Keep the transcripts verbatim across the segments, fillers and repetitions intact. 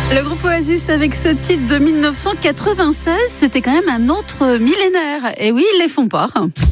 Le groupe Oasis avec ce titre de mille neuf cent quatre-vingt-seize, c'était quand même un autre millénaire. Et oui, ils les font pas.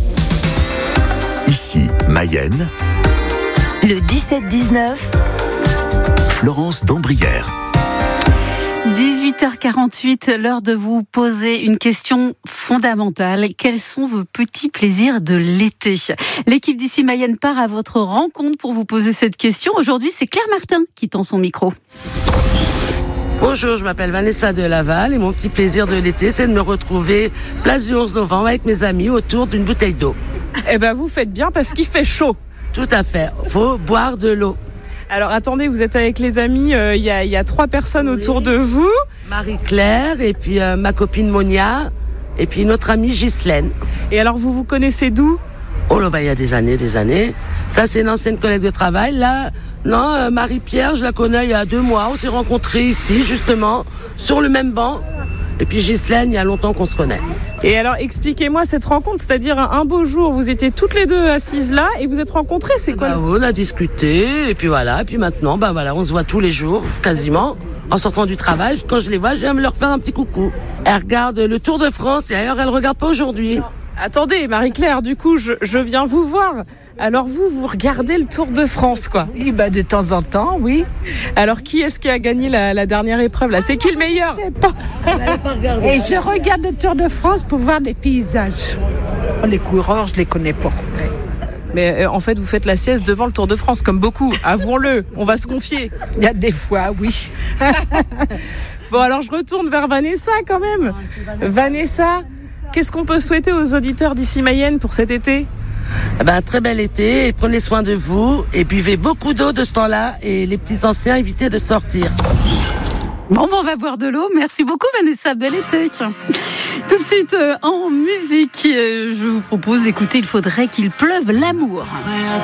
Ici, Mayenne. Le dix-sept dix-neuf. Florence d'Ambrières. dix-huit heures quarante-huit, l'heure de vous poser une question fondamentale. Quels sont vos petits plaisirs de l'été ? L'équipe d'Ici Mayenne part à votre rencontre pour vous poser cette question. Aujourd'hui, c'est Claire Martin qui tend son micro. Bonjour, je m'appelle Vanessa de Laval et mon petit plaisir de l'été, c'est de me retrouver place du onze novembre avec mes amis autour d'une bouteille d'eau. Eh ben, vous faites bien parce qu'il fait chaud. Tout à fait, faut boire de l'eau. Alors attendez, vous êtes avec les amis, il euh, y, a, y a trois personnes autour oui. de vous. Marie-Claire et puis euh, ma copine Monia et puis notre amie Ghislaine. Et alors vous vous connaissez d'où ? Oh là, bah, il y a des années, des années. Ça, c'est une ancienne collègue de travail. Là, non, euh, Marie-Pierre, je la connais il y a deux mois. On s'est rencontrés ici, justement, sur le même banc. Et puis Ghislaine, il y a longtemps qu'on se connaît. Et alors, expliquez-moi cette rencontre. C'est-à-dire, un beau jour, vous étiez toutes les deux assises là et vous êtes rencontrées. C'est quoi ? Bah, oui, on a discuté. Et puis voilà. Et puis maintenant, bah voilà, on se voit tous les jours, quasiment. En sortant du travail, quand je les vois, je viens me leur faire un petit coucou. Elle regarde le Tour de France. Et d'ailleurs, elle ne regarde pas aujourd'hui. Attendez, Marie-Claire, du coup, je, je viens vous voir. Alors vous, vous regardez le Tour de France, quoi ? Oui, bah de temps en temps, oui. Alors qui est-ce qui a gagné la, la dernière épreuve là ? C'est qui le meilleur ? Je sais pas. Et je regarde le Tour de France pour voir les paysages. Les coureurs, je les connais pas. Mais euh, en fait, vous faites la sieste devant le Tour de France, comme beaucoup. Avouons-le, on va se confier. Il y a des fois, oui. Bon, alors je retourne vers Vanessa quand même. Vanessa, qu'est-ce qu'on peut souhaiter aux auditeurs d'Ici Mayenne pour cet été ? Eh ben, un très bel été, et prenez soin de vous et buvez beaucoup d'eau de ce temps-là et les petits anciens, évitez de sortir. Bon, bon, on va boire de l'eau. Merci beaucoup Vanessa, bel été. Tout de suite euh, en musique, euh, je vous propose d'écouter Il faudrait qu'il pleuve l'amour.